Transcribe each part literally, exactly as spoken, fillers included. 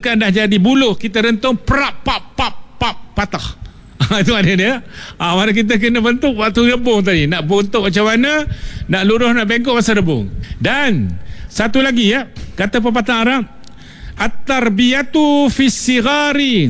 Bukan dah jadi buluh, kita rentung prap pap pap pap patah. Itu ada dia. Ha, mana kita kena bentuk waktu rebung tadi. Nak bentuk macam mana, nak lurus, nak bengkok masa rebung. Dan satu lagi ya, kata pepatah Arab, at-tarbiyatu fis sigari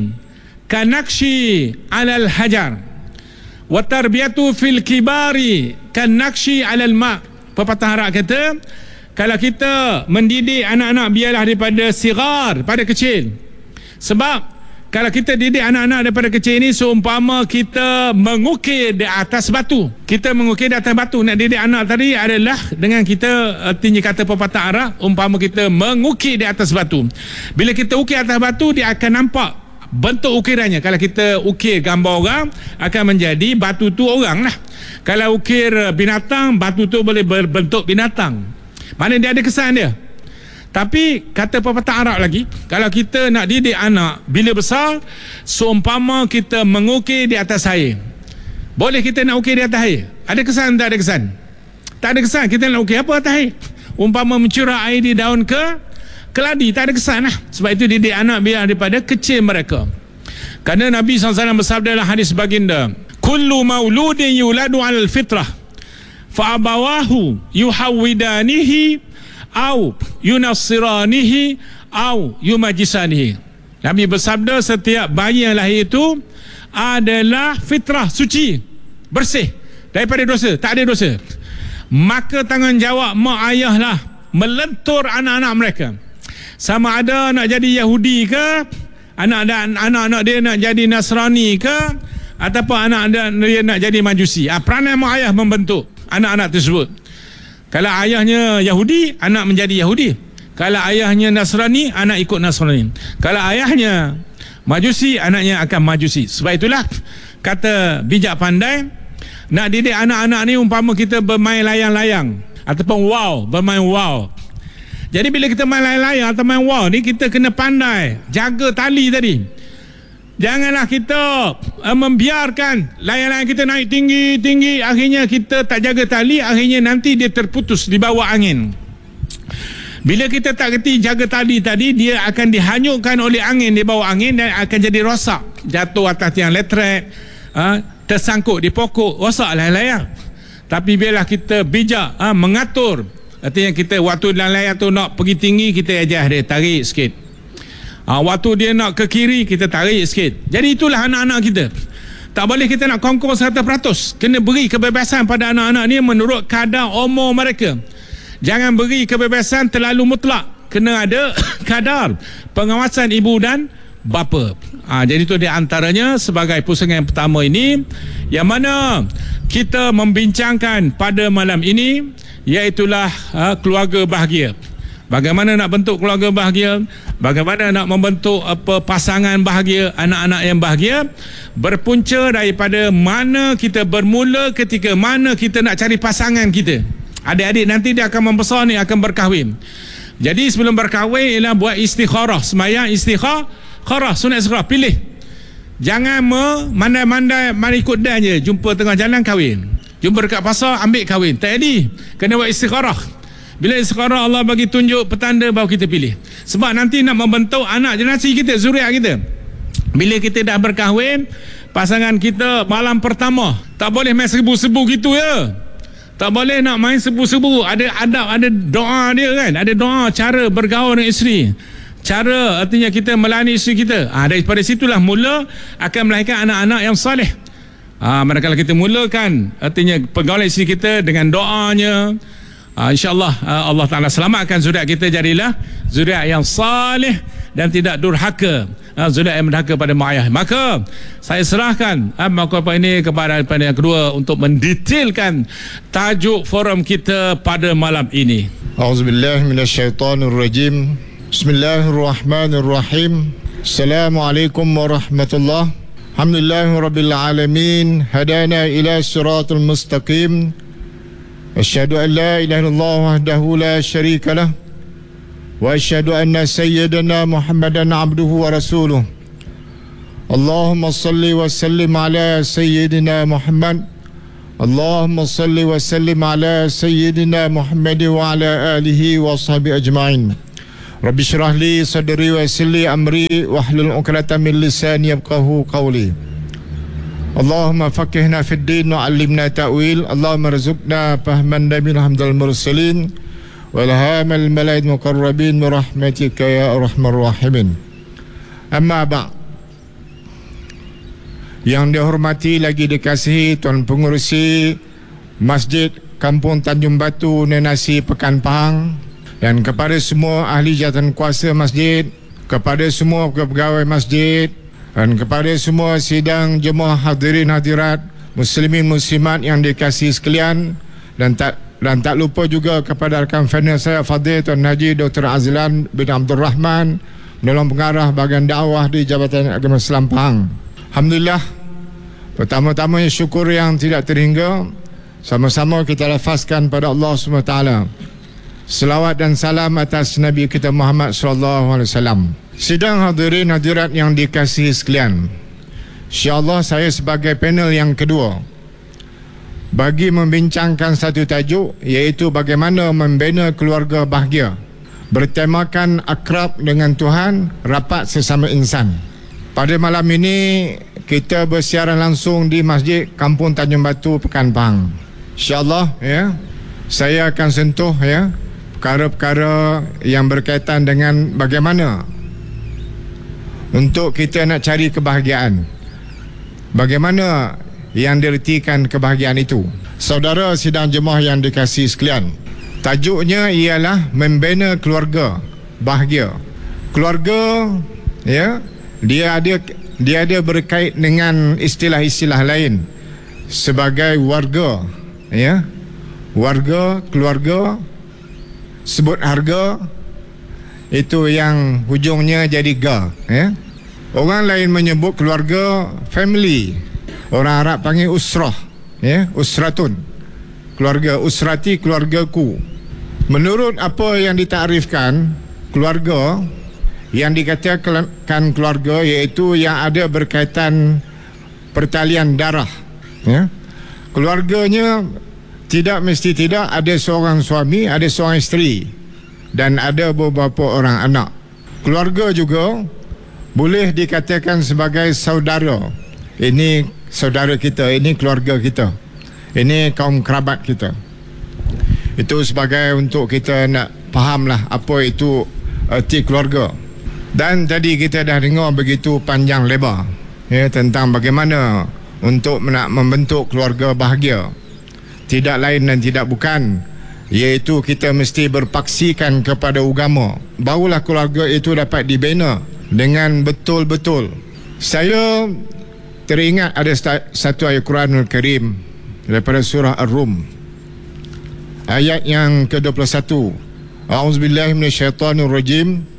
kanakshi alal hajar wa tarbiyatu fil kibari kanakshi alal ma. Pepatah Arab kata, kalau kita mendidik anak-anak biarlah daripada sigar, pada kecil. Sebab kalau kita didik anak-anak daripada kecil ini seumpama kita mengukir di atas batu. Kita mengukir di atas batu. Nak didik anak tadi adalah dengan kita, artinya kata pepatah Arab, umpama kita mengukir di atas batu. Bila kita ukir atas batu, dia akan nampak bentuk ukirannya. Kalau kita ukir gambar orang, akan menjadi batu tu orang lah. Kalau ukir binatang, batu tu boleh berbentuk binatang. Mana dia ada kesan dia. Tapi kata pepatah Arab lagi, kalau kita nak didik anak bila besar, seumpama kita mengukir di atas air. Boleh kita nak ukir di atas air? Ada kesan tak ada kesan? Tak ada kesan. Kita nak ukir apa atas air? Umpama mencurah air di daun ke keladi, tak ada kesan lah. Sebab itu didik anak biar daripada kecil mereka. Kerana Nabi sallallahu alaihi wasallam bersabda dalam hadis baginda, kullu mauludin yuladu alal fitrah fa abawahu yuhawwidanihi au yunassiranihi au yumajisanihi. Nabi bersabda, setiap bayi yang lahir itu adalah fitrah, suci, bersih daripada dosa, tak ada dosa. Maka tanggungjawab mak ayah lah melentur anak-anak mereka. Sama ada nak jadi Yahudi ke, anak dan anak-anak dia nak jadi Nasrani ke, ataupun anak dia nak jadi Majusi. Ah, peranan mak ayah membentuk anak-anak tersebut. Kalau ayahnya Yahudi, anak menjadi Yahudi. Kalau ayahnya Nasrani, anak ikut Nasrani. Kalau ayahnya Majusi, anaknya akan Majusi. Sebab itulah kata bijak pandai, nak didik anak-anak ni umpama kita bermain layang-layang ataupun wow, bermain wow. Jadi bila kita main layang-layang atau main wow ni, kita kena pandai jaga tali tadi. Janganlah kita uh, membiarkan layang-layang kita naik tinggi-tinggi, akhirnya kita tak jaga tali, akhirnya nanti dia terputus di bawah angin. Bila kita tak kerti jaga tali tadi, dia akan dihanyutkan oleh angin di bawah angin dan akan jadi rosak, jatuh atas tiang elektrik, uh, tersangkut di pokok, rosak layang-layang. Tapi biarlah kita bijak uh, mengatur. Artinya kita waktu layang-layang tu nak pergi tinggi, kita ajar dia tarik sikit. Ha, waktu dia nak ke kiri, kita tarik sikit. Jadi itulah anak-anak kita. Tak boleh kita nak kongkong seratus peratus. Kena beri kebebasan pada anak-anak ni menurut kadar umur mereka. Jangan beri kebebasan terlalu mutlak. Kena ada kadar pengawasan ibu dan bapa. Ha, jadi itu di antaranya sebagai pusingan yang pertama ini, yang mana kita membincangkan pada malam ini, iaitulah ha, keluarga bahagia. Bagaimana nak bentuk keluarga bahagia, bagaimana nak membentuk apa pasangan bahagia, anak-anak yang bahagia, berpunca daripada mana kita bermula, ketika mana kita nak cari pasangan kita. Adik-adik nanti dia akan membesar ni, akan berkahwin. Jadi sebelum berkahwin ialah buat istikharah, sembahyang istikharah, sunat istikharah, pilih. Jangan memandai-mandai mari ikut dan je, jumpa tengah jalan kahwin, jumpa dekat pasar ambil kahwin. Tak jadi, kena buat istikharah. Bila istikharah Allah bagi tunjuk petanda, baru kita pilih. Sebab nanti nak membentuk anak generasi kita, zuriat kita. Bila kita dah berkahwin, pasangan kita malam pertama tak boleh main serbu-serbu gitu ya. Tak boleh nak main serbu-serbu. Ada adab, ada doa dia kan. Ada doa cara bergaul dengan isteri, cara artinya kita melayani isteri kita. ha, Daripada situlah mula akan melahirkan anak-anak yang saleh. ha, Manakala kita mulakan artinya pergaulan isteri kita dengan doanya, Uh, InsyaAllah uh, Allah Ta'ala selamatkan zuriat kita, jadilah zuriat yang salih dan tidak durhaka, uh, zuriat yang mendurhaka pada mak ayah. Maka saya serahkan uh, maklumat ini kepada yang kedua untuk mendetailkan tajuk forum kita pada malam ini. A'udzubillahi minasyaitonirrajim. Bismillahirrahmanirrahim. Assalamualaikum warahmatullahi. Alhamdulillahirabbil alamin. Hadana ila siratal mustaqim. Asyhadu an la ilaha illallah wahdahu la syarika lah, wa asyhadu anna sayyidana Muhammadan abduhu wa rasuluh. Allahumma salli wa sallim ala sayyidina Muhammad. Allahumma salli wa sallim ala sayyidina Muhammad wa ala alihi wa sahbihi ajma'in. Rabbi syrah li sadri wa yassir li amri wahlul 'uqdatam min lisani yafqahu qawli. Allahumma faqihna fid din wa 'allimna ta'wil. Allahumma rzuqna fahman nabil hamdal mursalin wal hamal malaid muqarrabin bi rahmatika ya arhamar rahimin. Amma ba'. Yang dihormati lagi dikasihi Tuan Pengerusi Masjid Kampung Tanjung Batu Nenasi Pekan Pahang, dan kepada semua ahli jawatan kuasa masjid, kepada semua pegawai masjid, dan kepada semua sidang jemaah hadirin hadirat muslimin muslimat yang dikasihi sekalian, dan tak dan tak lupa juga kepada rakan panel saya Fadil Tuan Haji Doktor Azlan bin Abdul Rahman, penolong pengarah bahagian dakwah di Jabatan Agama Islam Pahang. Alhamdulillah, pertama-tama syukur yang tidak terhingga sama-sama kita lafazkan pada Allah subhanahu wa taala. Selawat dan salam atas Nabi kita Muhammad sallallahu alaihi wasallam. Sidang hadirin hadirat yang dikasihi sekalian, insya-Allah saya sebagai panel yang kedua bagi membincangkan satu tajuk, iaitu bagaimana membina keluarga bahagia, bertemakan akrab dengan Tuhan, rapat sesama insan. Pada malam ini kita bersiaran langsung di Masjid Kampung Tanjung Batu Pekan Pahang. InsyaAllah ya, saya akan sentuh ya perkara-perkara yang berkaitan dengan bagaimana untuk kita nak cari kebahagiaan. Bagaimana yang diertikan kebahagiaan itu. Saudara sidang jemaah yang dikasihi sekalian, tajuknya ialah membina keluarga bahagia. Keluarga ya, dia ada dia ada berkait dengan istilah-istilah lain sebagai warga ya. Warga, keluarga, sebut harga, itu yang hujungnya jadi ga ya. Orang lain menyebut keluarga family. Orang Arab panggil usrah ya, usratun. Keluarga, usrati, keluargaku. Menurut apa yang ditakrifkan, keluarga yang dikatakan keluarga iaitu yang ada berkaitan pertalian darah ya. Keluarganya tidak mesti tidak ada seorang suami, ada seorang isteri, dan ada beberapa orang anak. Keluarga juga boleh dikatakan sebagai saudara. Ini saudara kita, ini keluarga kita, ini kaum kerabat kita. Itu sebagai untuk kita nak fahamlah apa itu erti keluarga. Dan tadi kita dah dengar begitu panjang lebar ya, tentang bagaimana untuk nak membentuk keluarga bahagia. Tidak lain dan tidak bukan, iaitu kita mesti berpaksikan kepada agama. Barulah keluarga itu dapat dibina dengan betul-betul. Saya teringat ada satu ayat Quranul Karim daripada surah Ar-Rum, ayat yang ke dua puluh satu. A'udzubillahi minasyaitonir rajim.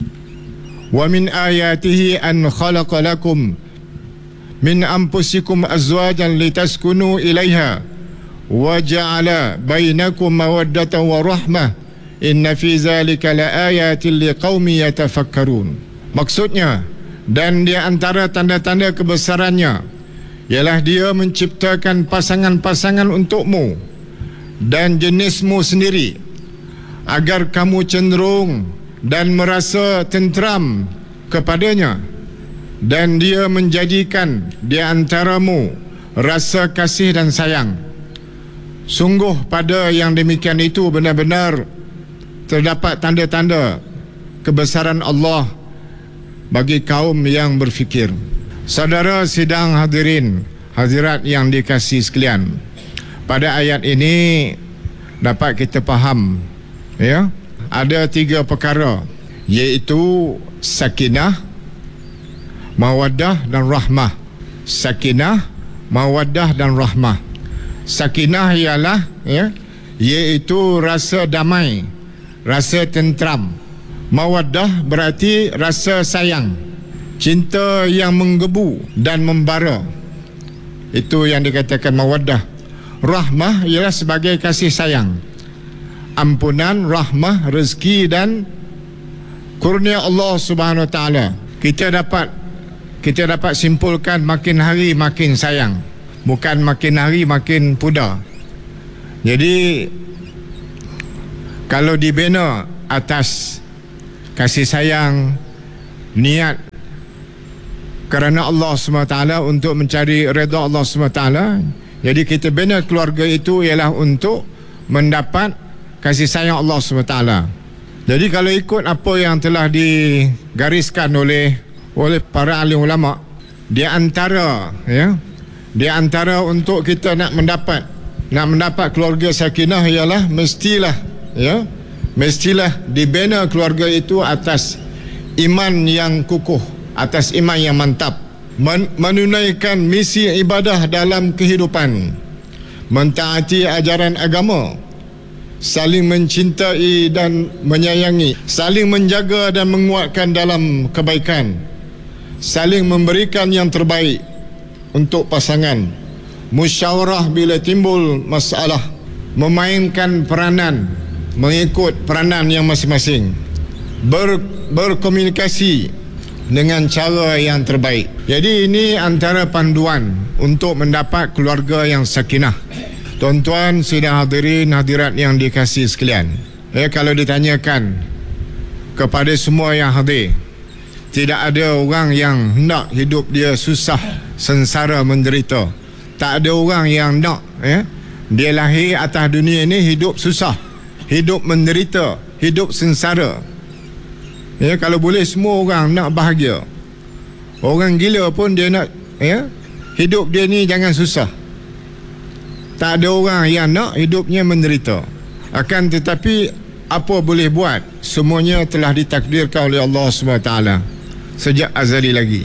Wa min ayatihi an khalaqa lakum min anfusikum azwajan litaskunu ilaiha wa ja'ala bainakum mawaddatan wa rahmah inna fi zalika laayatin liqaumin yatafakkarun. Maksudnya, dan di antara tanda-tanda kebesarannya ialah dia menciptakan pasangan-pasangan untukmu dan jenismu sendiri agar kamu cenderung dan merasa tenteram kepadanya, dan dia menjadikan di antaramu rasa kasih dan sayang. Sungguh pada yang demikian itu benar-benar terdapat tanda-tanda kebesaran Allah bagi kaum yang berfikir. Saudara sidang hadirin hadirat yang dikasihi sekalian, pada ayat ini dapat kita faham ya, ada tiga perkara, iaitu sakinah, mawaddah dan rahmah. Sakinah, mawaddah dan rahmah. Sakinah ialah ya, iaitu rasa damai, rasa tentram. Mawaddah berarti rasa sayang, cinta yang menggebu dan membara. Itu yang dikatakan mawaddah. Rahmah ialah sebagai kasih sayang, ampunan, rahmah, rezeki dan kurnia Allah Subhanahu Wa Taala. Kita dapat kita dapat simpulkan makin hari makin sayang, bukan makin hari makin pudar. Jadi kalau dibina atas kasih sayang, niat kerana Allah subhanahu wa taala, untuk mencari redha Allah subhanahu wa taala. Jadi kita bina keluarga itu ialah untuk mendapat kasih sayang Allah subhanahu wa taala. Jadi kalau ikut apa yang telah digariskan oleh oleh para alim ulama, di antara ya, di antara untuk kita nak mendapat nak mendapat keluarga sakinah ialah mestilah ya, mestilah dibina keluarga itu atas iman yang kukuh, atas iman yang mantap, Men- menunaikan misi ibadah dalam kehidupan, mentaati ajaran agama, saling mencintai dan menyayangi, saling menjaga dan menguatkan dalam kebaikan, saling memberikan yang terbaik untuk pasangan, musyawarah bila timbul masalah, memainkan peranan mengikut peranan yang masing-masing, ber, berkomunikasi dengan cara yang terbaik. Jadi ini antara panduan untuk mendapat keluarga yang sakinah. Tuan-tuan, sidang hadirin hadirat yang dikasihi sekalian, eh, kalau ditanyakan kepada semua yang hadir, tidak ada orang yang nak hidup dia susah, sengsara, menderita. Tak ada orang yang nak eh, dia lahir atas dunia ini hidup susah, hidup menderita, hidup sengsara. Ya, kalau boleh semua orang nak bahagia. Orang gila pun dia nak ya, hidup dia ni jangan susah. Tak ada orang yang nak hidupnya menderita. Akan tetapi apa boleh buat, semuanya telah ditakdirkan oleh Allah subhanahu wa taala sejak azali lagi.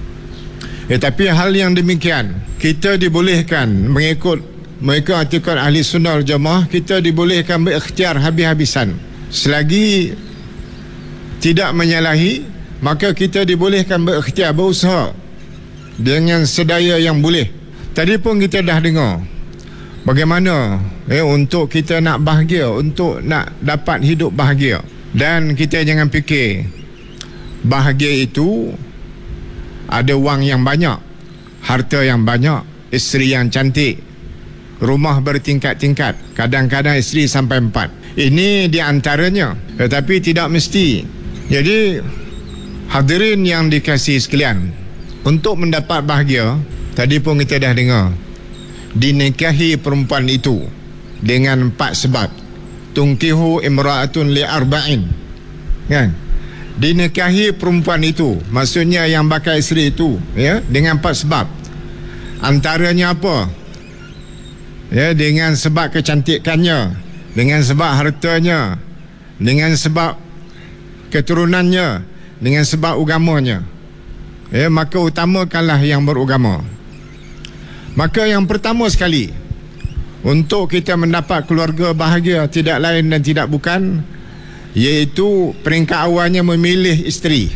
Ya, tapi hal yang demikian kita dibolehkan mengikut mereka atikat ahli sunnah wal jamaah, kita dibolehkan berikhtiar habis-habisan. Selagi tidak menyalahi, maka kita dibolehkan berikhtiar, berusaha dengan sedaya yang boleh. Tadi pun kita dah dengar bagaimana eh, untuk kita nak bahagia, untuk nak dapat hidup bahagia. Dan kita jangan fikir bahagia itu ada wang yang banyak, harta yang banyak, isteri yang cantik, rumah bertingkat-tingkat, kadang-kadang isteri sampai empat. Ini di antaranya, tetapi tidak mesti. Jadi hadirin yang dikasihi sekalian, untuk mendapat bahagia, tadi pun kita dah dengar, dinikahi perempuan itu dengan empat sebab. Tungkihu imra'atun li arba'in, kan? Dinikahi perempuan itu, maksudnya yang bakal isteri itu ya, dengan empat sebab. Antaranya apa? Ya, dengan sebab kecantikannya, dengan sebab hartanya, dengan sebab keturunannya, dengan sebab agamanya. Ya, maka utamakanlah yang beragama. Maka yang pertama sekali, untuk kita mendapat keluarga bahagia, tidak lain dan tidak bukan, iaitu peringkat awalnya memilih isteri.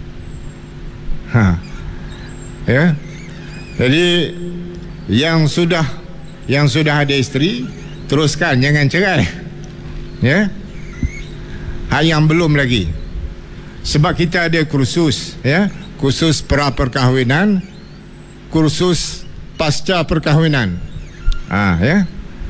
Ha. Ya. Jadi yang sudah yang sudah ada isteri, teruskan, jangan cerai. Ya. Hal yang belum lagi, sebab kita ada kursus ya, kursus pra perkahwinan, kursus pasca perkahwinan. Ah ya.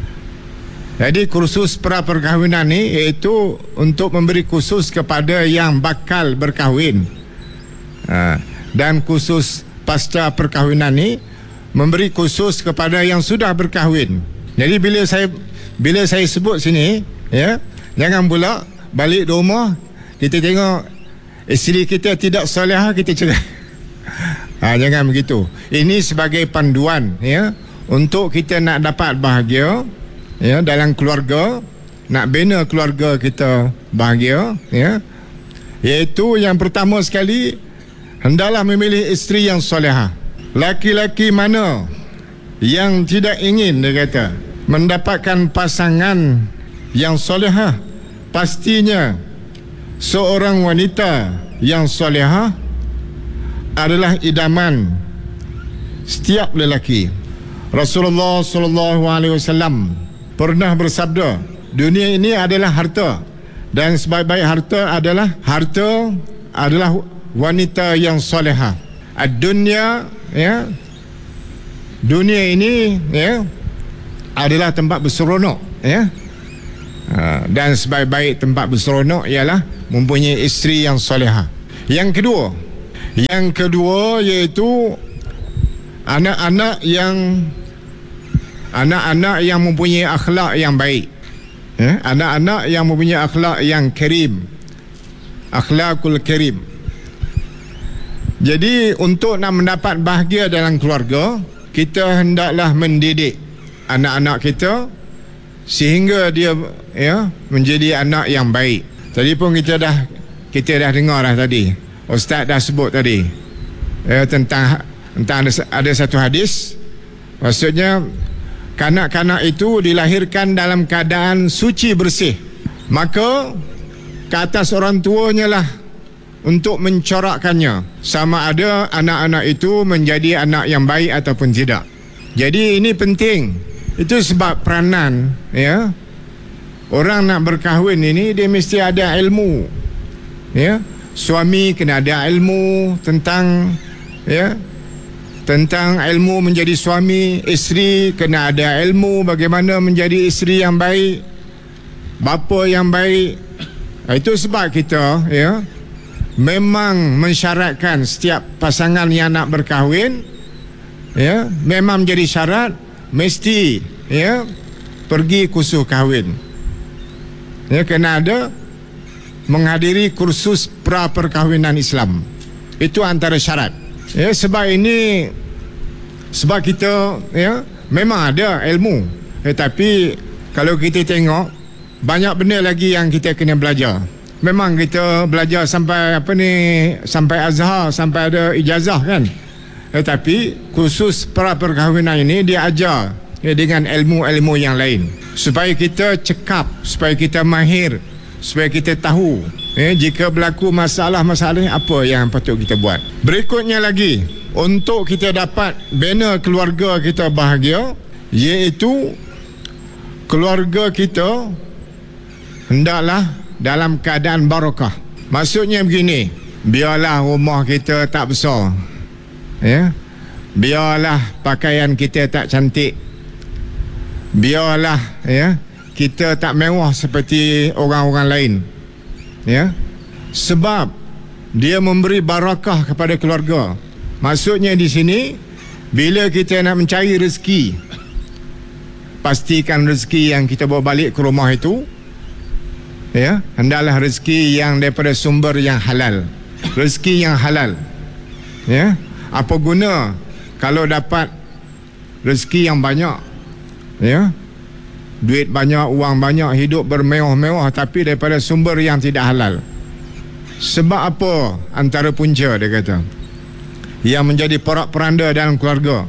Jadi kursus pra perkahwinan ni iaitu untuk memberi kursus kepada yang bakal berkahwin. Ah, dan kursus pasca perkahwinan ni memberi kursus kepada yang sudah berkahwin. Jadi bila saya bila saya sebut sini ya, jangan pula balik rumah kita tengok isteri kita tidak solehah, kita cerai. Ha, jangan begitu. Ini sebagai panduan ya, untuk kita nak dapat bahagia ya dalam keluarga, nak bina keluarga kita bahagia ya. Iaitu yang pertama sekali, hendaklah memilih isteri yang solehah. Laki-laki mana yang tidak ingin, dia kata, mendapatkan pasangan yang solehah? Pastinya seorang wanita yang solehah adalah idaman setiap lelaki. Rasulullah sallallahu alaihi wasallam pernah bersabda, dunia ini adalah harta, dan sebaik-baik harta adalah harta adalah wanita yang solehah. Ad-dunya ya, dunia ini ya adalah tempat berseronok ya. Ha, dan sebaik-baik tempat berseronok ialah mempunyai isteri yang solehah. Yang kedua, yang kedua iaitu anak-anak yang anak-anak yang mempunyai akhlak yang baik. Eh, anak-anak yang mempunyai akhlak yang karim, akhlakul karim. Jadi untuk nak mendapat bahagia dalam keluarga, kita hendaklah mendidik anak-anak kita sehingga dia ya menjadi anak yang baik. Tadi pun kita dah kita dah dengar dah tadi, Ustaz dah sebut tadi ya, tentang tentang ada, ada satu hadis, maksudnya kanak-kanak itu dilahirkan dalam keadaan suci bersih, maka ke atas orang tuanya lah untuk mencorakkannya sama ada anak-anak itu menjadi anak yang baik ataupun tidak. Jadi ini penting. Itu sebab peranan ya, orang nak berkahwin ini dia mesti ada ilmu ya. Suami kena ada ilmu tentang ya tentang ilmu menjadi suami, isteri kena ada ilmu bagaimana menjadi isteri yang baik, bapa yang baik. Itu sebab kita ya memang mensyaratkan setiap pasangan yang nak berkahwin ya, memang menjadi syarat mesti ya pergi kursus kahwin. Ya, kena ada menghadiri kursus pra perkahwinan Islam. Itu antara syarat. Ya, sebab ini sebab kita ya memang ada ilmu, tetapi kalau kita tengok banyak benda lagi yang kita kena belajar. Memang kita belajar sampai apa ni, sampai Azhar, sampai ada ijazah kan. Tetapi khusus pra perkahwinan ini dia ajar ya, dengan ilmu-ilmu yang lain supaya kita cekap, supaya kita mahir, supaya kita tahu ya, jika berlaku masalah-masalah apa yang patut kita buat. Berikutnya lagi, untuk kita dapat bina keluarga kita bahagia, iaitu keluarga kita hendaklah dalam keadaan barakah. Maksudnya begini, biarlah rumah kita tak besar ya, biarlah pakaian kita tak cantik, biarlah ya kita tak mewah seperti orang-orang lain ya, sebab dia memberi barakah kepada keluarga. Maksudnya di sini, bila kita nak mencari rezeki, pastikan rezeki yang kita bawa balik ke rumah itu ya, hendaklah rezeki yang daripada sumber yang halal, rezeki yang halal ya. Apa guna kalau dapat rezeki yang banyak ya, duit banyak, uang banyak, hidup bermewah-mewah, tapi daripada sumber yang tidak halal. Sebab apa? Antara punca dia kata yang menjadi porak-poranda dalam keluarga,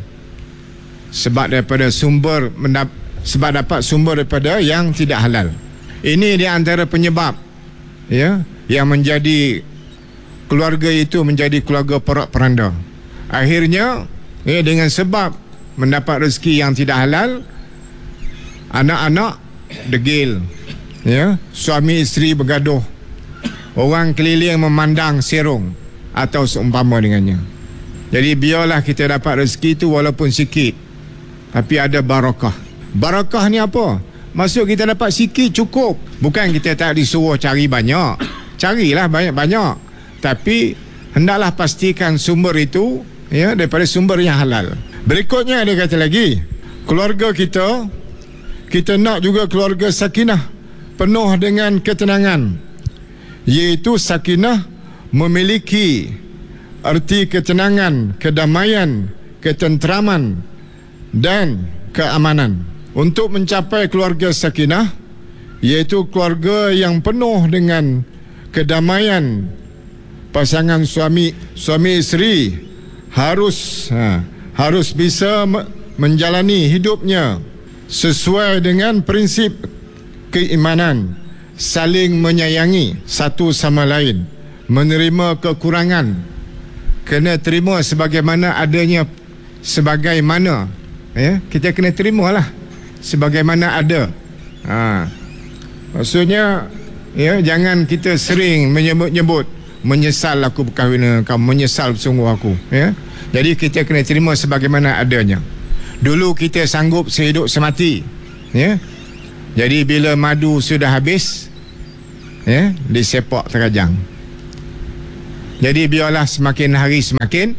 sebab daripada sumber mendap- sebab dapat sumber daripada yang tidak halal. Ini di antara penyebab ya yang menjadi keluarga itu menjadi keluarga porak-poranda. Akhirnya ya, dengan sebab mendapat rezeki yang tidak halal, anak-anak degil ya, suami isteri bergaduh, orang keliling memandang serong atau seumpama dengannya. Jadi biarlah kita dapat rezeki itu walaupun sikit, tapi ada barakah. Barakah ni apa? Maksud kita dapat sikit cukup. Bukan kita tak disuruh cari banyak, carilah banyak-banyak, tapi hendaklah pastikan sumber itu ya daripada sumber yang halal. Berikutnya dia kata lagi, keluarga kita, kita nak juga keluarga sakinah, penuh dengan ketenangan, iaitu sakinah memiliki arti ketenangan, kedamaian, ketenteraman dan keamanan. Untuk mencapai keluarga sakinah, iaitu keluarga yang penuh dengan kedamaian, pasangan suami suami isteri harus ha, harus bisa menjalani hidupnya sesuai dengan prinsip keimanan, saling menyayangi satu sama lain, menerima kekurangan, kena terima sebagaimana adanya, sebagaimana ya, kita kena terimalah sebagaimana ada. Ha. Maksudnya ya, jangan kita sering menyebut-nyebut menyesal aku berkahwin dengan kamu, menyesal sungguh aku ya. Jadi kita kena terima sebagaimana adanya. Dulu kita sanggup sehidup semati ya. Jadi bila madu sudah habis ya, di sepak terajang. Jadi biarlah semakin hari semakin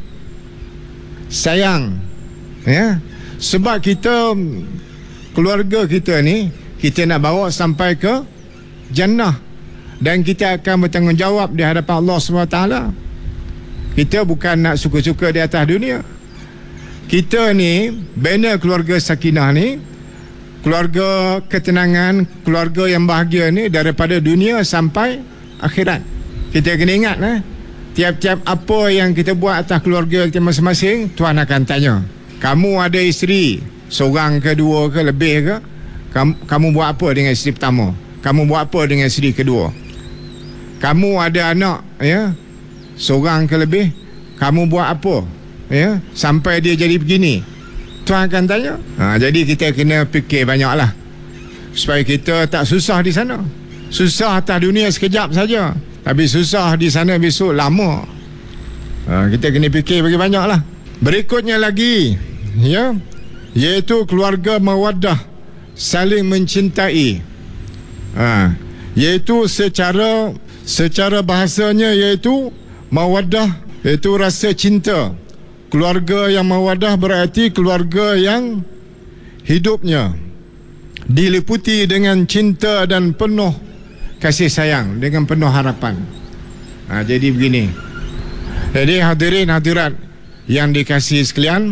sayang, ya, sebab kita, keluarga kita ni, kita nak bawa sampai ke jannah, dan kita akan bertanggungjawab di hadapan Allah subhanahu wa taala. Kita bukan nak suka-suka di atas dunia. Kita ni bina keluarga sakinah ni, keluarga ketenangan, keluarga yang bahagia ni daripada dunia sampai akhirat. Kita kena ingat, eh, tiap-tiap apa yang kita buat atas keluarga kita masing-masing, Tuhan akan tanya. Kamu ada isteri seorang ke dua ke lebih ke, kamu, kamu buat apa dengan isteri pertama? Kamu buat apa dengan isteri kedua? Kamu ada anak, ya, seorang ke lebih, kamu buat apa, ya, sampai dia jadi begini? Tuhan akan tanya. Ha, jadi kita kena fikir banyaklah supaya kita tak susah di sana. Susah atas dunia sekejap saja, tapi susah di sana besok lama. Ha, kita kena fikir bagi banyaklah. Berikutnya lagi, ya, iaitu keluarga mawaddah, saling mencintai. Ha, iaitu secara secara bahasanya iaitu mawaddah, iaitu rasa cinta. Keluarga yang mawaddah berarti keluarga yang hidupnya diliputi dengan cinta dan penuh kasih sayang, dengan penuh harapan. Ha, jadi begini. Jadi hadirin hadirat yang dikasihi sekalian,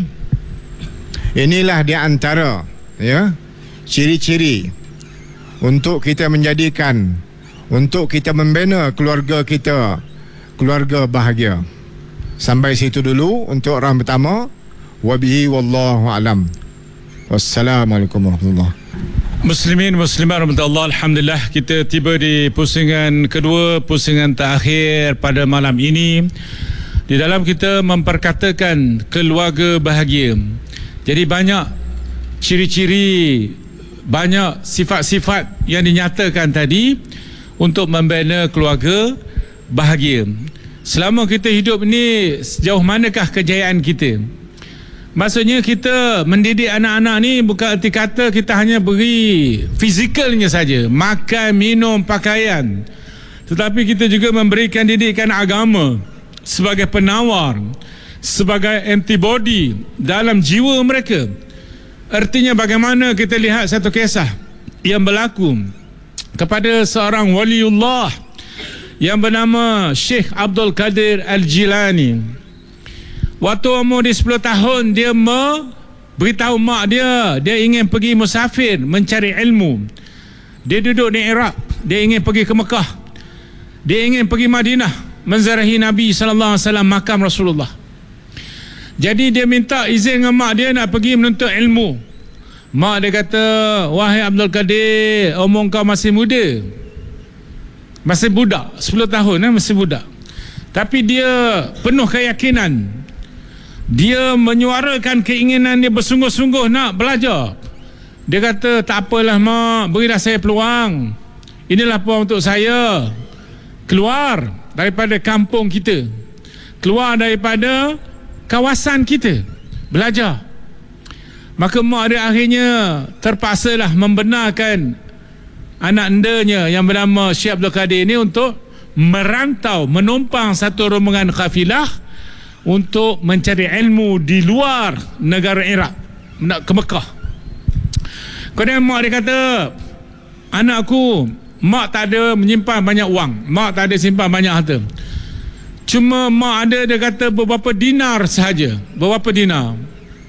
inilah di antara, ya, ciri-ciri untuk kita menjadikan, untuk kita membina keluarga kita keluarga bahagia. Sampai situ dulu untuk orang pertama. Wabihi wallahu alam. Wassalamualaikum warahmatullahi wabarakatuh. Muslimin muslimat rahmatullah, alhamdulillah kita tiba di pusingan kedua, pusingan terakhir pada malam ini. Di dalam kita memperkatakan keluarga bahagia. Jadi banyak ciri-ciri, banyak sifat-sifat yang dinyatakan tadi untuk membina keluarga bahagia. Selama kita hidup ni, sejauh manakah kejayaan kita? Maksudnya kita mendidik anak-anak ni bukan erti kata kita hanya beri fizikalnya saja, makan, minum, pakaian, tetapi kita juga memberikan didikan agama sebagai penawar, sebagai antibody dalam jiwa mereka. Artinya bagaimana kita lihat satu kisah yang berlaku kepada seorang waliullah yang bernama Syekh Abdul Qadir Al-Jilani. Waktu umur dia sepuluh tahun, dia beritahu mak dia, dia ingin pergi musafir mencari ilmu. Dia duduk di Iraq, dia ingin pergi ke Mekah, dia ingin pergi Madinah menziarahi Nabi sallallahu alaihi wasallam, makam Rasulullah. Jadi dia minta izin dengan mak dia nak pergi menuntut ilmu. Mak dia kata, wahai Abdul Qadir, umur kau masih muda, masih budak, sepuluh tahun, eh, masih budak. Tapi dia penuh keyakinan, dia menyuarakan keinginan dia bersungguh-sungguh nak belajar. Dia kata, tak apalah mak, berilah saya peluang. Inilah peluang untuk saya keluar daripada kampung kita, keluar daripada kawasan kita, belajar. Maka mak dia akhirnya terpaksalah membenarkan anak endanya yang bernama Syekh Abdul Qadir ini untuk merantau, menumpang satu rombongan kafilah untuk mencari ilmu di luar negara Iraq, nak ke Mekah. Kemudian mak dia kata, anakku, mak tak ada menyimpan banyak wang, mak tak ada simpan banyak harta, cuma mak ada, dia kata, beberapa dinar sahaja, beberapa dinar.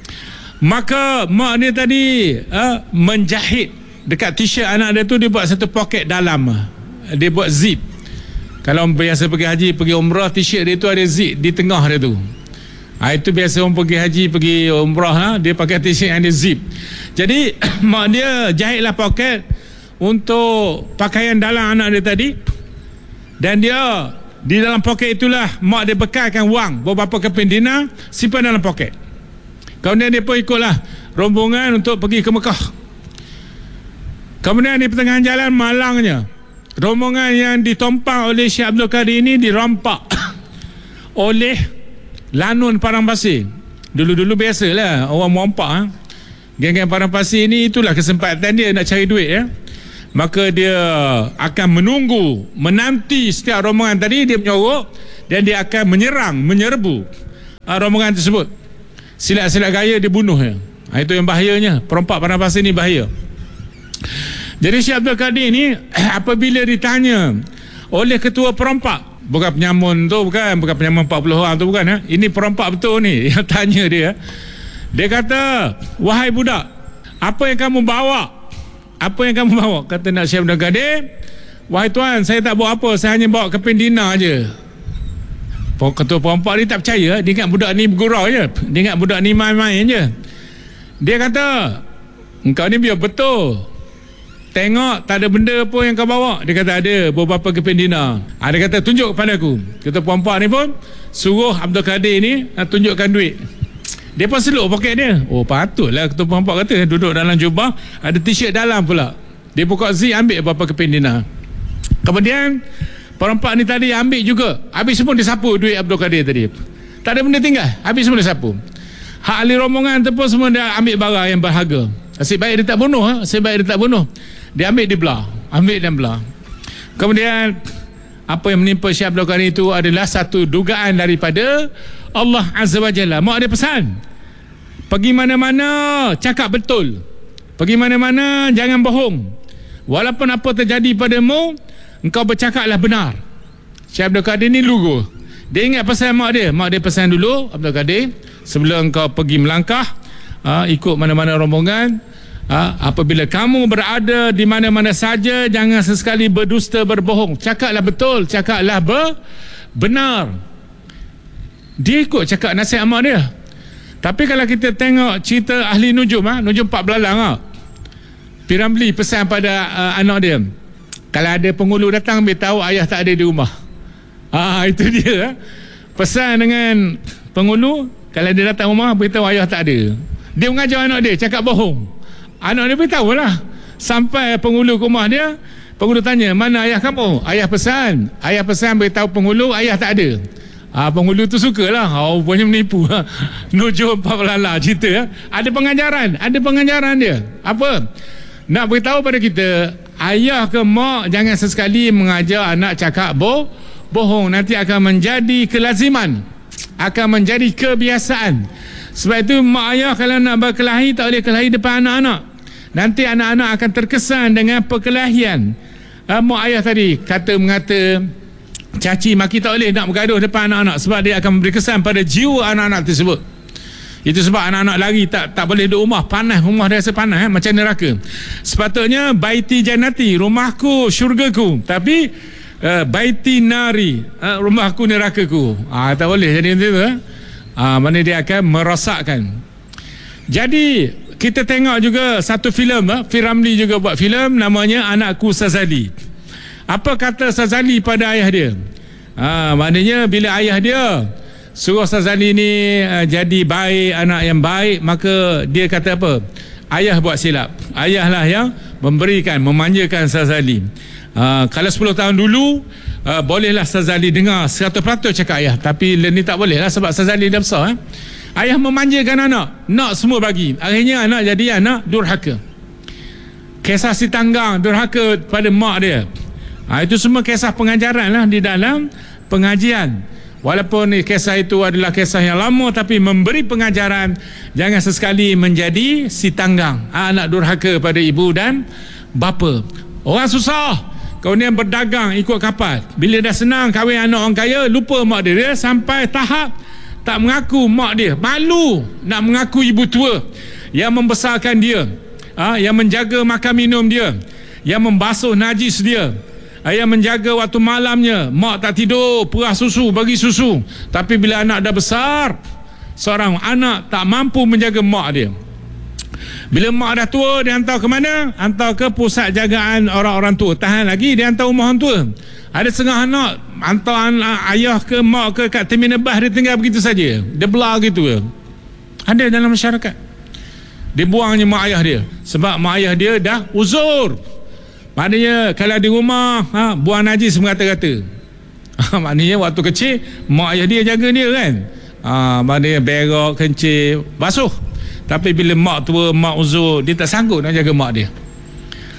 Maka mak dia tadi uh, menjahit dekat t-shirt anak dia tu, dia buat satu poket dalam, dia buat zip. Kalau biasa pergi haji, pergi umrah, t-shirt dia tu ada zip di tengah dia tu. Ha, itu biasa orang pergi haji, pergi umrah, ha, dia pakai t-shirt yang ada zip. Jadi mak dia jahitlah poket untuk pakaian dalam anak dia tadi. Dan dia, di dalam poket itulah mak dia bekalkan wang beberapa keping dinar, simpan dalam poket. Kemudian dia pun ikutlah rombongan untuk pergi ke Mekah. Kemudian di pertengahan jalan, malangnya rombongan yang ditompang oleh Syekh Abdul Qadir ini dirampak oleh lanun padang pasir. Dulu-dulu biasalah orang merompak, ha? Geng-geng padang pasir ini, itulah kesempatan dia nak cari duit, ya. maka dia akan menunggu, menanti setiap rombongan tadi dia menyorok, dan dia akan menyerang, menyerbu uh, rombongan tersebut. Silat-silat gaya dia bunuh ya. Ha, itu yang bahayanya. Perompak padang pasir ni bahaya. Jadi Syekh Abdul Kadir ni apabila ditanya oleh ketua perompak, bukan penyamun tu, bukan bukan penyamun empat puluh orang tu, bukan ha? Ini perompak betul ni yang tanya dia. Dia kata, wahai budak, apa yang kamu bawa? Apa yang kamu bawa? Kata nak Syekh Abdul Kadir, wahai tuan, saya tak bawa apa, saya hanya bawa keping dinar je. Ketua perompak ni tak percaya. Dia ingat budak ni bergurau je, dia ingat budak ni main-main je. Dia kata, engkau ni biar betul, tengok tak ada benda pun yang kau bawa. Dia kata ada beberapa keping dinar. Ha, dia kata tunjuk kepada aku. Ketua perompak ni pun suruh Abdul Kadir ni ha, tunjukkan duit. Dia pun seluk poket dia. Oh patutlah ketua perompak kata, duduk dalam jubah, ada t-shirt dalam pula. Dia buka zip, ambil beberapa keping dinar. Kemudian perompak ni tadi ambil juga, habis semua dia sapu duit Abdul Kadir tadi. Tak ada benda tinggal, habis semua dia sapu. Hak ahli rombongan tu pun semua dia ambil barang yang berharga. Asyik baik dia tak bunuh ha? Asyik baik dia tak bunuh, dia ambil, dia belah, ambil dan belah. Kemudian apa yang menimpa Syekh Abdul Kadir itu adalah satu dugaan daripada Allah Azza wa Jalla. Mak dia pesan, pergi mana-mana cakap betul, pergi mana-mana jangan bohong, walaupun apa terjadi padamu engkau bercakaplah benar. Syekh Abdul Kadir ni lugu. Dia ingat pesan mak dia. Mak dia pesan dulu, Abdul Kadir, sebelum kau pergi melangkah aa, ikut mana-mana rombongan, aa, apabila kamu berada di mana-mana saja, jangan sesekali berdusta, berbohong. Cakaplah betul, cakaplah ber, benar. Dia ikut cakap nasihat mak dia. Tapi kalau kita tengok cerita ahli nujum, ha, nujum Pak Belalang, ha, P. Ramlee pesan pada uh, anak dia, kalau ada penghulu datang, beritahu ayah tak ada di rumah. Ah, itu dia. Ha? Pesan dengan penghulu, kalau dia datang rumah, beritahu ayah tak ada. Dia mengajar anak dia cakap bohong. Anak dia beritahu lah. Sampai penghulu ke rumah dia, penghulu tanya, mana ayah kamu? Ayah pesan. Ayah pesan beritahu penghulu, ayah tak ada. Ah, penghulu tu sukalah. Oh, punya menipu. Nujum Pak Belalang cerita. Ha? Ada pengajaran. Ada pengajaran dia. Apa? Nak beritahu pada kita, ayah ke mak jangan sesekali mengajar anak cakap boh, bohong. Nanti akan menjadi kelaziman, akan menjadi kebiasaan. Sebab itu mak ayah kalau nak berkelahi, tak boleh kelahi depan anak-anak. Nanti anak-anak akan terkesan dengan perkelahian. uh, Mak ayah tadi kata mengata, caci maki, tak boleh nak bergaduh depan anak-anak, sebab dia akan memberi kesan pada jiwa anak-anak tersebut. Itu sebab anak-anak lari, tak tak boleh duduk rumah, panas, rumah dia rasa panas, eh? Macam neraka. Sepatutnya baiti jannati, rumahku syurgaku, tapi uh, baiti nari, uh, rumahku nerakaku. Ah, tak boleh jadi macam tu. Eh? Ah, mana dia akan merosakkan. Jadi kita tengok juga satu filem, eh? P. Ramlee juga buat filem namanya Anakku Sazali. Apa kata Sazali pada ayah dia? Ah, maknanya bila ayah dia suruh Sazali ni uh, jadi baik, anak yang baik, maka dia kata apa? Ayah buat silap. Ayahlah yang memberikan, memanjakan Sazali. Uh, kalau sepuluh tahun dulu, uh, bolehlah Sazali dengar seratus peratus cakap ayah. Tapi ni tak boleh lah, sebab Sazali dah besar. Eh? Ayah memanjakan anak, nak semua bagi. Akhirnya anak jadi anak durhaka. Kisah si tanggang durhaka pada mak dia. Uh, itu semua kisah pengajaran lah di dalam pengajian. Walaupun kisah itu adalah kisah yang lama, tapi memberi pengajaran jangan sesekali menjadi si tanggang, anak durhaka pada ibu dan bapa. Orang susah kemudian berdagang ikut kapal, bila dah senang kahwin anak orang kaya, lupa mak dia. Dia sampai tahap tak mengaku mak dia, malu nak mengaku ibu tua yang membesarkan dia, ha, yang menjaga makan minum dia, yang membasuh najis dia, yang menjaga waktu malamnya. Mak tak tidur, perah susu, bagi susu. Tapi bila anak dah besar, seorang anak tak mampu menjaga mak dia. Bila mak dah tua, dia hantar ke mana? Hantar ke pusat jagaan orang-orang tua. Tahan lagi, dia hantar rumah orang tua. Ada setengah anak hantar anak, ayah ke mak ke kat terminal bas, dia tinggal begitu saja. Dia belah gitu. Ada dalam masyarakat. Dia buangnya mak ayah dia sebab mak ayah dia dah uzur. Maknanya kalau di rumah, ha, buang najis mengata-kata. Ha, maknanya waktu kecil mak ayah dia jaga dia kan. Ha, maknanya berak, kencing, basuh. Tapi bila mak tua, mak uzur, dia tak sanggup nak jaga mak dia.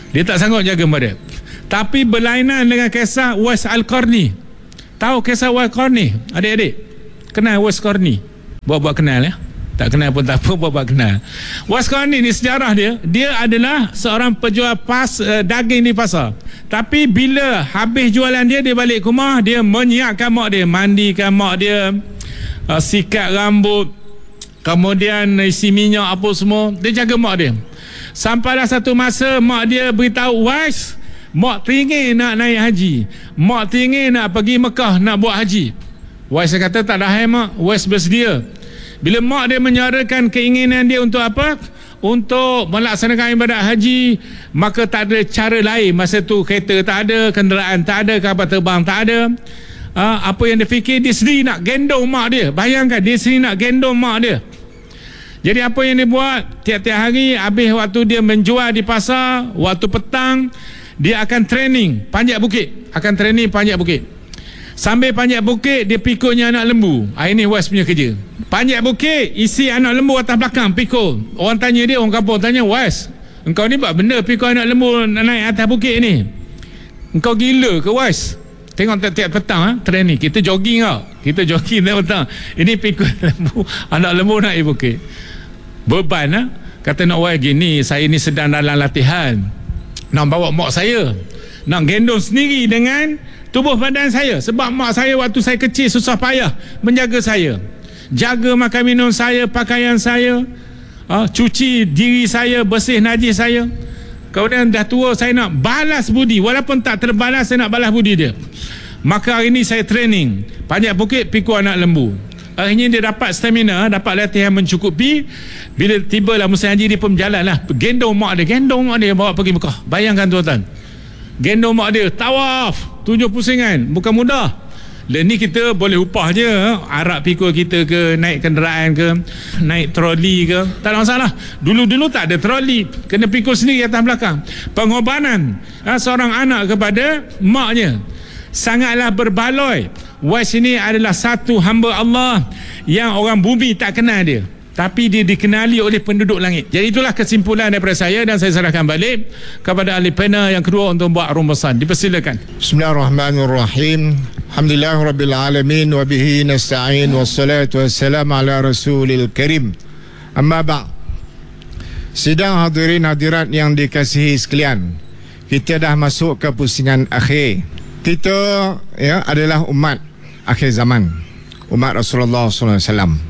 Dia tak sanggup jaga mak dia. Tapi berlainan dengan kisah Uwais Al-Qarni. Tahu kisah Uwais Al-Qarni, adik-adik? Kenal Uwais Al-Qarni? Buat-buat kenal ya. Tak kenal pun tak apa, buat-buat kenal. Uwais Al-Qarni ni sejarah dia, dia adalah seorang penjual pas uh, daging di pasar. Tapi bila habis jualan dia, dia balik ke rumah, dia menyiapkan mak dia, mandikan mak dia, uh, sikat rambut, kemudian isi minyak apa semua. Dia jaga mak dia. Sampailah satu masa mak dia beritahu, Uwais, mak teringin nak naik haji, mak teringin nak pergi Mekah nak buat haji. Uwais kata, tak dah hai mak. Uwais bersedia. Bila mak dia menyuarakan keinginan dia untuk apa? Untuk melaksanakan ibadat haji, maka tak ada cara lain. Masa tu kereta tak ada, kenderaan tak ada, kapal terbang tak ada. uh, Apa yang dia fikir, dia sendiri nak gendong mak dia. Bayangkan, dia sendiri nak gendong mak dia. Jadi apa yang dia buat, tiap-tiap hari habis waktu dia menjual di pasar, waktu petang dia akan training panjat bukit, akan training panjat bukit. Sambil panjat bukit, dia pikulnya anak lembu. Ah, ini Uwais punya kerja. Panjat bukit, isi anak lembu atas belakang pikul. Orang tanya dia, orang kampung tanya, Uwais, engkau ni buat benda pikul anak lembu naik atas bukit ni, engkau gila ke Uwais? Tengok tiap-tiap petang ha? Training, kita jogging tau, kita jogging tiap petang, ini pikul lembu, anak lembu naik bukit. Beban ha? Kata nak Uwais, gini, saya ni sedang dalam latihan nak bawa mak saya, nak gendong sendiri dengan tubuh badan saya. Sebab mak saya waktu saya kecil susah payah menjaga saya, jaga makan minum saya, pakaian saya, uh, cuci diri saya, bersih najis saya. Kemudian dah tua, saya nak balas budi, walaupun tak terbalas, saya nak balas budi dia. Maka hari ni saya training panjat bukit, pikul anak lembu. Akhirnya dia dapat stamina, dapat latihan mencukupi. Bila tibalah musim haji, dia pun berjalan lah, gendong mak dia, gendong mak dia, bawa pergi Mekah. Bayangkan tuan-tuan, gendong mak dia, tawaf tujuh pusingan, bukan mudah. Dan ni kita boleh upah je, arak pikul kita ke, naik kenderaan ke, naik troli ke, tak ada masalah. Dulu-dulu tak ada troli, kena pikul sendiri atas belakang. Pengorbanan ha, seorang anak kepada maknya sangatlah berbaloi. Uwais ini adalah satu hamba Allah yang orang bumi tak kenal dia, tapi dia dikenali oleh penduduk langit. Jadi itulah kesimpulan daripada saya, dan saya serahkan balik kepada ahli panel yang kedua untuk buat rumusan. Dipersilakan. Bismillahirrahmanirrahim. Alhamdulillahirabbil alamin wa bihi nasta'in wassalatu wassalamu ala rasulil karim. Amma ba'. Sidang hadirin hadirat yang dikasihi sekalian, kita dah masuk ke pusingan akhir. Kita ya adalah umat akhir zaman, umat Rasulullah sallallahu alaihi wasallam.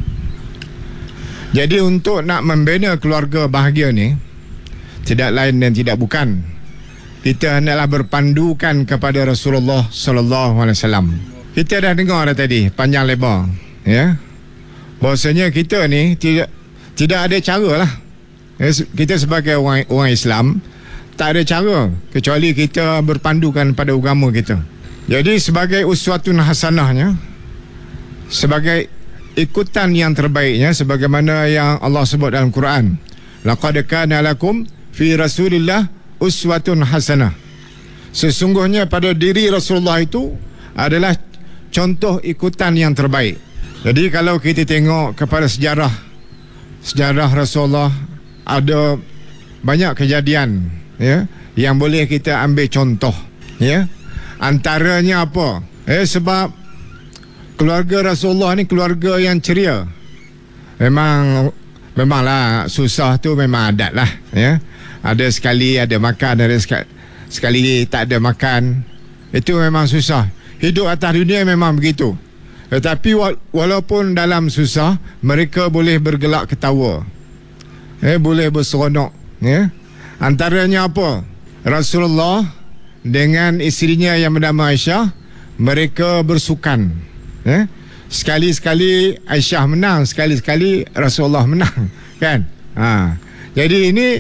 Jadi untuk nak membina keluarga bahagia ni, tidak lain dan tidak bukan, kita hendaklah berpandukan kepada Rasulullah sallallahu alaihi wasallam. Kita dah dengar dah tadi panjang lebar ya, bahawasanya kita ni tidak tidak ada cara lah ya, kita sebagai orang, orang Islam tak ada cara kecuali kita berpandukan pada agama kita. Jadi sebagai uswatun hasanahnya, sebagai ikutan yang terbaiknya, sebagaimana yang Allah sebut dalam Quran, laqad kana lakum fi rasulillah uswatun hasanah. Sesungguhnya pada diri Rasulullah itu adalah contoh ikutan yang terbaik. Jadi kalau kita tengok kepada sejarah sejarah Rasulullah, ada banyak kejadian ya yang boleh kita ambil contoh ya. Antaranya apa? Eh sebab keluarga Rasulullah ni keluarga yang ceria. Memang memanglah susah tu memang adat lah ya. Ada sekali ada makan, ada sekali, sekali tak ada makan. Itu memang susah. Hidup atas dunia memang begitu. Tetapi walaupun dalam susah, mereka boleh bergelak ketawa. Eh boleh berseronok ya. Antaranya apa? Rasulullah dengan isterinya yang bernama Aisyah, mereka bersukan eh? Sekali-sekali Aisyah menang, sekali-sekali Rasulullah menang kan? Ha. Jadi ini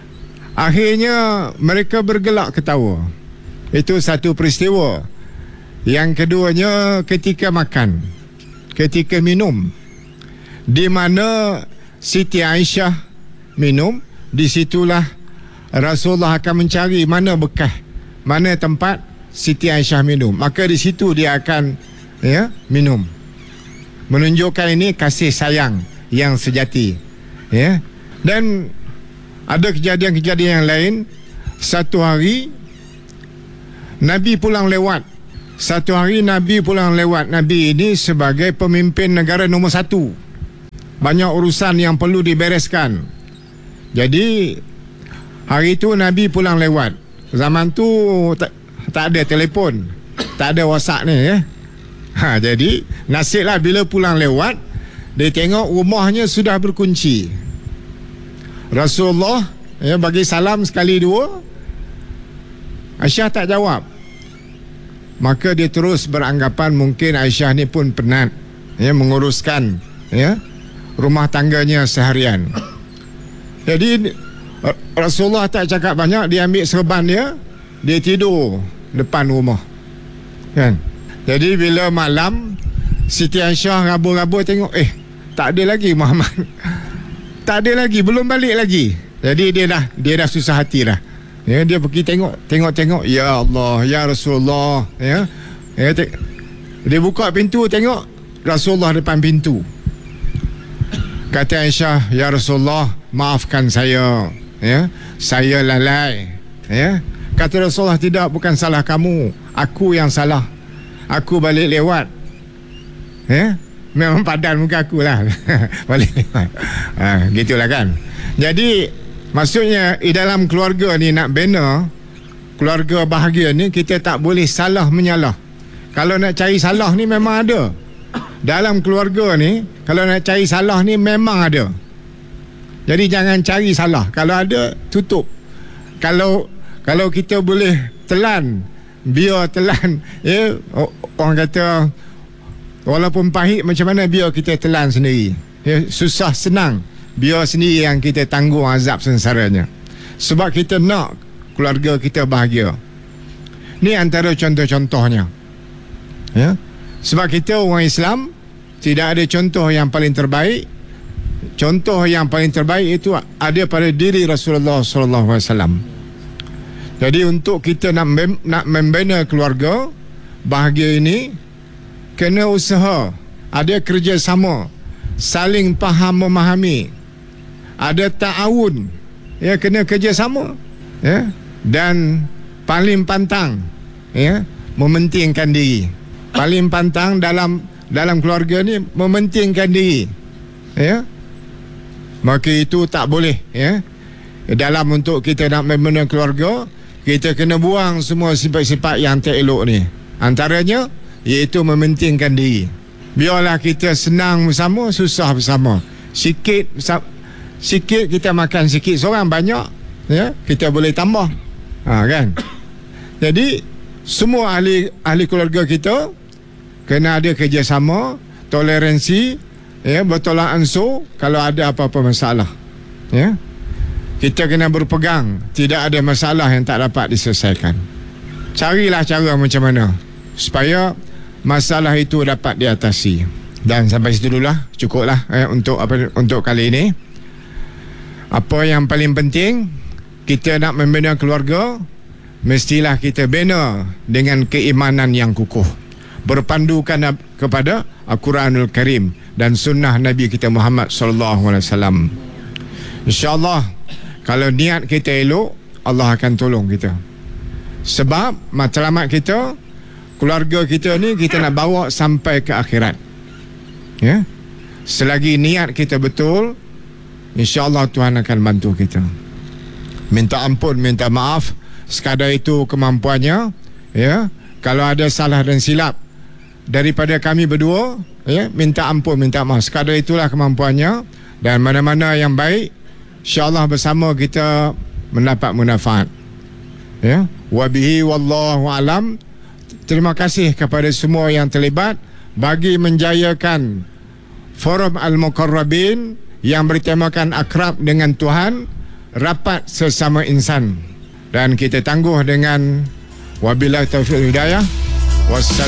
akhirnya mereka bergelak ketawa. Itu satu peristiwa. Yang keduanya ketika makan, ketika minum, di mana Siti Aisyah minum, disitulah Rasulullah akan mencari mana bekas, mana tempat Siti Aisyah minum, maka di situ dia akan ya minum. Menunjukkan ini kasih sayang yang sejati ya. Dan ada kejadian-kejadian yang lain. satu hari Nabi pulang lewat. Satu hari Nabi pulang lewat. Nabi ini sebagai pemimpin negara nombor satu. Banyak urusan yang perlu dibereskan. Jadi hari itu Nabi pulang lewat. Zaman tu tak, tak ada telefon, tak ada WhatsApp ni ya. Ha, jadi nasiblah bila pulang lewat, dia tengok rumahnya sudah berkunci. Rasulullah ya, bagi salam sekali dua, Aisyah tak jawab. Maka dia terus beranggapan mungkin Aisyah ni pun penat ya, menguruskan ya, rumah tangganya seharian. Jadi Rasulullah tak cakap banyak. Dia ambil serban dia, dia tidur depan rumah kan. Jadi bila malam, Siti Aisyah rabu-rabu tengok, eh tak ada lagi Muhammad. Tak ada lagi, belum balik lagi. Jadi dia dah dia dah susah hati dah ya. Dia pergi tengok, tengok-tengok, ya Allah, ya Rasulullah ya, ya te- dia buka pintu, tengok Rasulullah depan pintu. Kata Aisyah, ya Rasulullah, maafkan saya ya, saya lalai ya. Kata Rasulullah, tidak, bukan salah kamu, aku yang salah, aku balik lewat ya. Memang padan muka aku lah. Balik lewat. Ha, gitulah kan. Jadi maksudnya di dalam keluarga ni nak bina keluarga bahagia ni, kita tak boleh salah menyalah. Kalau nak cari salah ni memang ada. Dalam keluarga ni kalau nak cari salah ni memang ada. Jadi jangan cari salah. Kalau ada, tutup. Kalau kalau kita boleh telan, biar telan ya. Orang kata walaupun pahit macam mana, biar kita telan sendiri ya. Susah senang, biar sendiri yang kita tanggung azab sengsaranya. Sebab kita nak keluarga kita bahagia. Ni antara contoh-contohnya ya. Sebab kita orang Islam tidak ada contoh yang paling terbaik. Contoh yang paling terbaik itu ada pada diri Rasulullah sallallahu alaihi wasallam. Jadi untuk kita nak mem- nak membina keluarga bahagia ini, kena usaha, ada kerjasama, saling faham memahami, ada ta'awun ya, kena kerjasama ya. Dan paling pantang ya, mementingkan diri. Paling pantang dalam dalam keluarga ni mementingkan diri ya. Maka itu tak boleh ya. Dalam untuk kita nak membina keluarga, kita kena buang semua sifat-sifat yang tak elok ni. Antaranya iaitu mementingkan diri. Biarlah kita senang bersama, susah bersama. Sikit sikit kita makan sikit seorang, banyak ya, kita boleh tambah. Ha, kan? Jadi semua ahli ahli keluarga kita kena ada kerjasama, toleransi ya, bertolak ansur kalau ada apa-apa masalah ya. Kita kena berpegang, tidak ada masalah yang tak dapat diselesaikan. Carilah cara macam mana supaya masalah itu dapat diatasi. Dan sampai situ dululah, cukuplah eh, untuk apa untuk kali ini. Apa yang paling penting, kita nak membina keluarga, mestilah kita bina dengan keimanan yang kukuh, berpandukan kepada Al-Quranul Karim dan sunnah Nabi kita Muhammad sallallahu alaihi wasallam. InsyaAllah kalau niat kita elok, Allah akan tolong kita. Sebab matlamat kita, keluarga kita ni kita nak bawa sampai ke akhirat ya. Selagi niat kita betul, InsyaAllah Tuhan akan bantu kita. Minta ampun, minta maaf, sekadar itu kemampuannya ya. Kalau ada salah dan silap daripada kami berdua ya, minta ampun, minta maaf, sekadar itulah kemampuannya. Dan mana-mana yang baik, InsyaAllah bersama kita mendapat manfaat ya. Wabihi wallahu alam. Terima kasih kepada semua yang terlibat bagi menjayakan Forum Al-Muqarrabin yang bertemakan akrab dengan Tuhan, rapat sesama insan. Dan kita tangguh dengan wabillahi taufiq hidayah. Wassalam.